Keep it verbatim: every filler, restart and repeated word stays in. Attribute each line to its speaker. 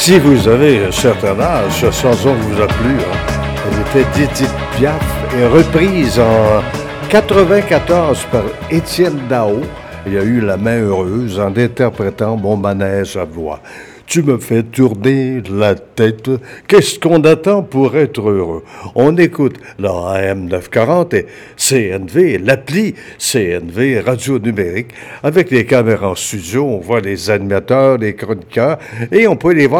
Speaker 1: Si vous avez un certain âge, cette chanson vous a plu. Hein? Elle était d'Édith Piaf et reprise en quatre-vingt-quatorze par Étienne Dao. Il y a eu La main heureuse en interprétant Mon manège à voix. Tu me fais tourner la tête. Qu'est-ce qu'on attend pour être heureux? On écoute la A M neuf cent quarante et C N V, l'appli C N V radio numérique. Avec les caméras en studio, on voit les animateurs, les chroniqueurs et on peut les voir